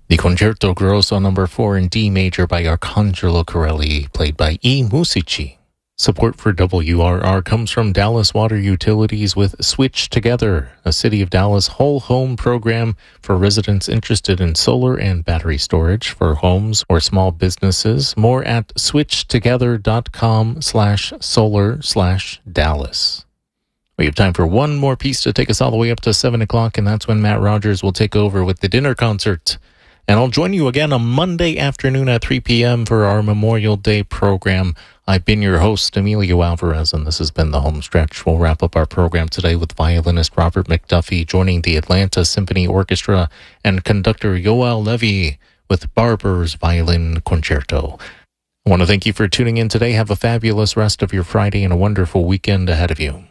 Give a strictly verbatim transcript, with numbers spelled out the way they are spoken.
The Concerto Grosso number four in D major by Arcangelo Corelli, played by I Musici. Support for W R R comes from Dallas Water Utilities with Switch Together, a City of Dallas whole home program for residents interested in solar and battery storage for homes or small businesses. More at switchtogether.com slash solar slash Dallas. We have time for one more piece to take us all the way up to seven o'clock, and that's when Matt Rogers will take over with the dinner concert. And I'll join you again on Monday afternoon at three p.m. for our Memorial Day program. I've been your host, Emilio Alvarez, and this has been The Home Stretch. We'll wrap up our program today with violinist Robert McDuffie joining the Atlanta Symphony Orchestra and conductor Yoel Levy with Barber's Violin Concerto. I want to thank you for tuning in today. Have a fabulous rest of your Friday and a wonderful weekend ahead of you.